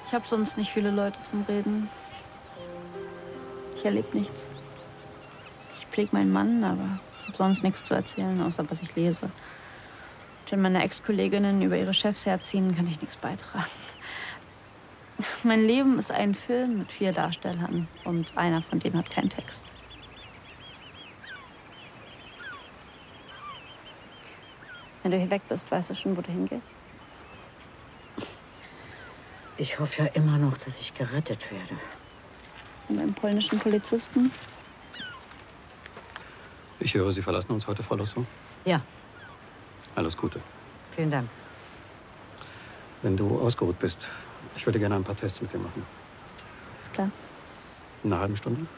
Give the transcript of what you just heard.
Ich habe sonst nicht viele Leute zum Reden. Ich erlebe nichts. Ich pflege meinen Mann, aber ich habe sonst nichts zu erzählen, außer was ich lese. Und wenn meine Ex-Kolleginnen über ihre Chefs herziehen, kann ich nichts beitragen. Mein Leben ist ein Film mit 4 Darstellern und einer von denen hat keinen Text. Wenn du hier weg bist, weißt du schon, wo du hingehst? Ich hoffe ja immer noch, dass ich gerettet werde. Von einem polnischen Polizisten? Ich höre, Sie verlassen uns heute, Frau Losso. Ja. Alles Gute. Vielen Dank. Wenn du ausgeruht bist, ich würde gerne ein paar Tests mit dir machen. Ist klar. In einer halben Stunde?